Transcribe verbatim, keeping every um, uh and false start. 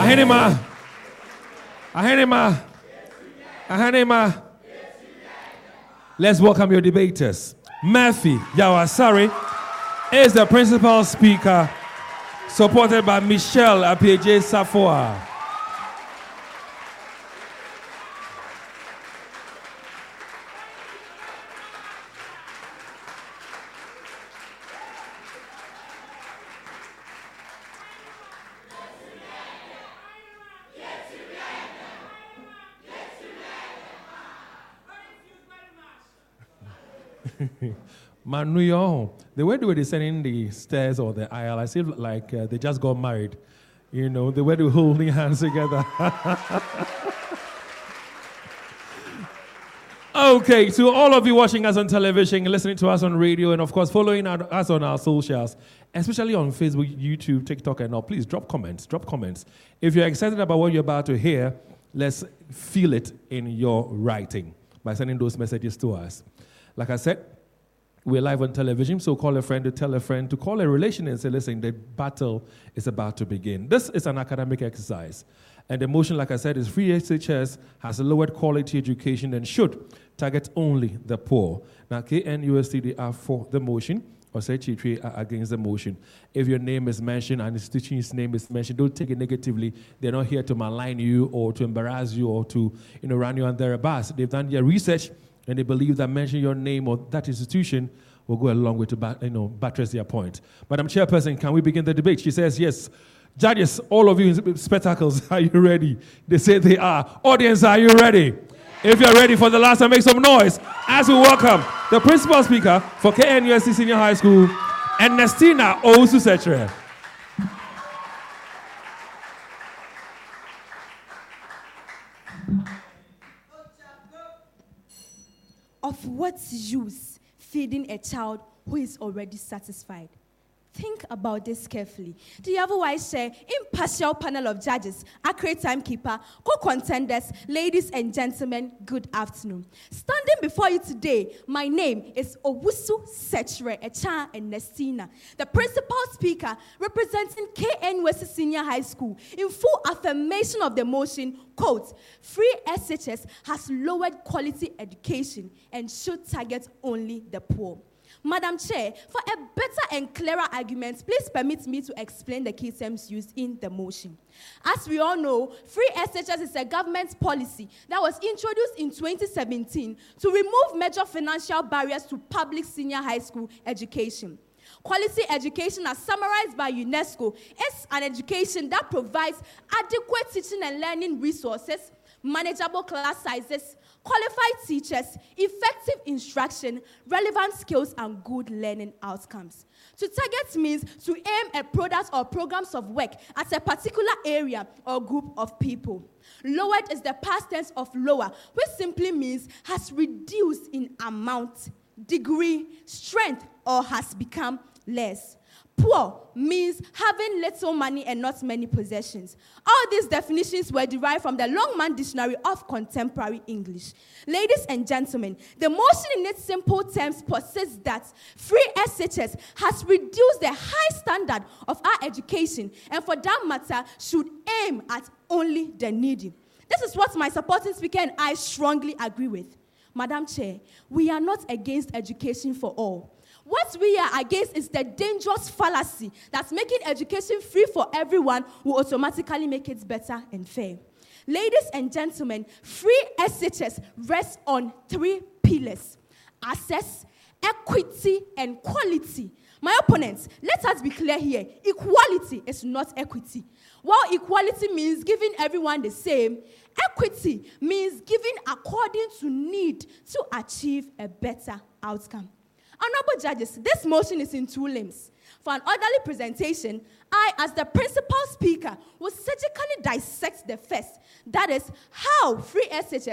Ahenema. Ahenema. Ahenema. Let's welcome your debaters. Murphy Yawasari is the principal speaker, supported by Michelle Apieje Safoa. Manuyo, the way they were descending the stairs or the aisle, I feel like uh, they just got married. You know, the way they were holding hands together. Okay, to all of you watching us on television, listening to us on radio, and of course following us on our socials, especially on Facebook, YouTube, TikTok, and all, please drop comments, drop comments. If you're excited about what you're about to hear, let's feel it in your writing by sending those messages to us. Like I said, we're live on television, so call a friend to tell a friend to call a relation and say, listen, the battle is about to begin. This is an academic exercise. And the motion, like I said, is free S H S has a lowered quality education and should target only the poor. Now, K N U S T D are for the motion, or say Chitri are against the motion. If your name is mentioned and the institution's name is mentioned, don't take it negatively. They're not here to malign you or to embarrass you or to, you know, run you on their bus. They've done their research, and they believe that mentioning your name or that institution will go a long way to bat, you know, buttress their point. Madam Chairperson, can we begin the debate? She says yes. Judges, all of you in spectacles, are you ready? They say they are. Audience, are you ready? If you're ready for the last time, make some noise as we welcome the principal speaker for K N U S T Senior High School, Ernestina Owusu-Sechere. Of what use feeding a child who is already satisfied? Think about this carefully. Do you otherwise share impartial panel of judges, accurate timekeeper, co-contenders, ladies and gentlemen, good afternoon. Standing before you today, my name is Owusu-Sechere Echa Ernestina, the principal speaker representing K N U S Senior High School, in full affirmation of the motion, quote, free S H S has lowered quality education and should target only the poor. Madam Chair, for a better and clearer argument, please permit me to explain the key terms used in the motion. As we all know, free S H S is a government policy that was introduced in twenty seventeen to remove major financial barriers to public senior high school education. Quality education, as summarized by UNESCO, is an education that provides adequate teaching and learning resources, manageable class sizes, qualified teachers, effective instruction, relevant skills, and good learning outcomes. To target means to aim at products or programs of work at a particular area or group of people. Lowered is the past tense of lower, which simply means has reduced in amount, degree, strength, or has become less. Poor means having little money and not many possessions. All these definitions were derived from the Longman Dictionary of Contemporary English. Ladies and gentlemen, the motion in its simple terms persists that free S H S has reduced the high standard of our education and for that matter should aim at only the needy. This is what my supporting speaker and I strongly agree with. Madam Chair, we are not against education for all. What we are against is the dangerous fallacy that making education free for everyone will automatically make it better and fair. Ladies and gentlemen, free S H S rests on three pillars: access, equity, and quality. My opponents, let us be clear here. Equality is not equity. While equality means giving everyone the same, equity means giving according to need to achieve a better outcome. Honorable judges, this motion is in two limbs. For an orderly presentation, I, as the principal speaker, will surgically dissect the first. That is, how free S H S